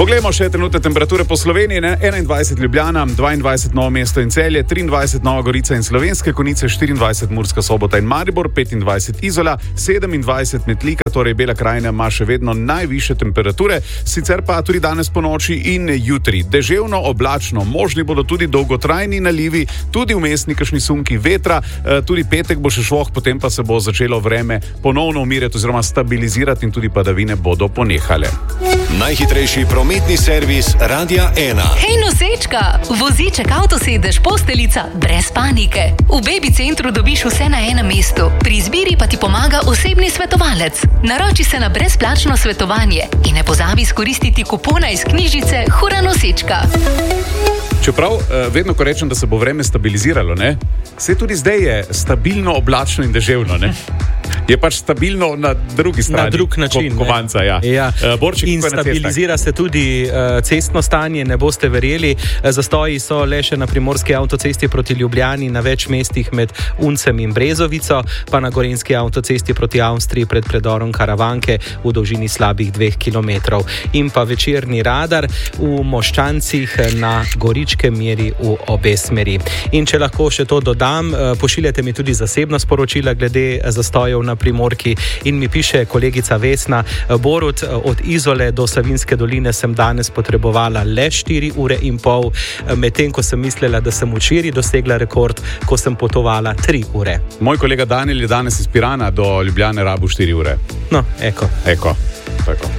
Poglejmo še trenutne temperature po Sloveniji. 21 Ljubljana, 22 Novo mesto in Celje, 23 Nova Gorica in Slovenske Konjice, 24 Murska Sobota in Maribor, 25 Izola, 27 Metlika, torej Bela krajina ima še vedno najvišje temperature, sicer pa tudi danes po noči in jutri. Deževno, oblačno, možni bodo tudi dolgotrajni nalivi, tudi vmesni kakšni sunki vetra, tudi petek bo še švoh, potem pa se bo začelo vreme ponovno umirjati oziroma stabilizirati in tudi padavine bodo ponehale. Najhitrejši prometni servis Radia 1. Hej nosečka, voziček, avtosedež, posteljica, brez panike. V Baby centru dobiš vse na enem mestu. Pri izbiri pa ti pomaga osebni svetovalec. Naroči se na brezplačno svetovanje in ne pozabi izkoristiti kupona iz knjižice Hura nosečka. Čeprav vedno, ko rečem, da se bo vreme stabiliziralo, ne? Se tudi zdaj je stabilno, oblačno in deževno, ne? Je pač stabilno na drugi strani. Na drug način. Kovanca, ja. Borček, in stabilizira se tudi cestno stanje, ne boste verjeli. Zastoji so le še na primorski avtocesti proti Ljubljani, na več mestih med Uncem in Brezovico, pa na gorenjski avtocesti proti Avstriji pred predorom Karavanke v dolžini slabih 2 kilometrov. In pa večerni radar v Moščancih na Goričkem meri v obe smeri. In če lahko še to dodam, pošiljate mi tudi zasebna sporočila glede zastojev na Primorki in mi piše kolegica Vesna: Borut, od Izole do Savinjske doline sem danes potrebovala le 4 ure in pol, medtem ko sem mislila, da sem včeraj dosegla rekord, ko sem potovala 3 ure. Moj kolega Daniel je danes iz Pirana do Ljubljane rabil 4 ure. No, eko. Tako.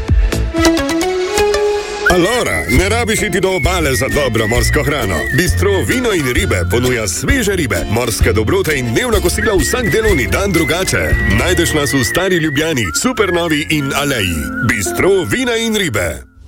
Alora, ne rabiš iti do obale za dobro morsko hrano. Bistro Vino in ribe ponuja sveže ribe, morske dobrote in dnevna kosila vsak delovni dan drugače. Najdeš nas v Stari Ljubljani, Supernovi in Aleji. Bistro Vina in ribe.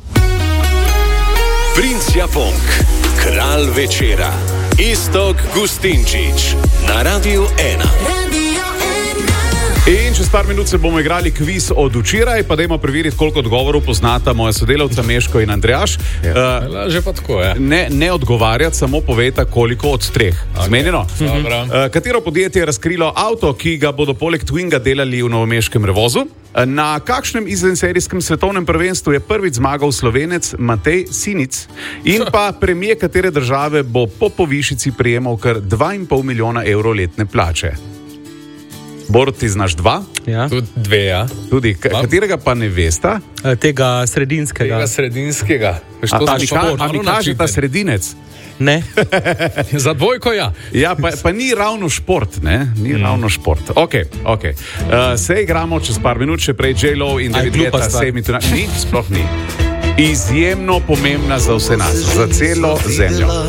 Princ Japonk, kralj večera, Iztok Gustinčič, na Radiu 1. In čez par minut se bomo igrali kviz od včeraj, pa dajmo preveriti, koliko odgovorov poznata moja sodelavca Meško in Andrejaš. Že pa tako, ja. Ne odgovarjati, samo povejta, koliko od 3. Zmenjeno? Katero podjetje je razkrilo avto, ki ga bodo poleg Twinga delali v novomeškem Revozu? Na kakšnem izvenserijskem svetovnem prvenstvu je prvič zmagal Slovenec Matej Sinic? In pa premijer katere države bo po povišici prejemal kar 2,5 milijona evrov letne plače? Borut, ti znaš 2? Ja. Tudi 2, ja. Tudi, katerega pa ne vesta? Tega sredinskega. Ali kaže ta sredinec? Ne. Za dvojko, ja. Ja, pa ni ravno šport, ne? Ni ravno šport. Ok. Se igramo čez par minut, še prej J-Lo in David Guetta. Sploh ni. Izjemno pomembna za vse nas, za celo zemljo.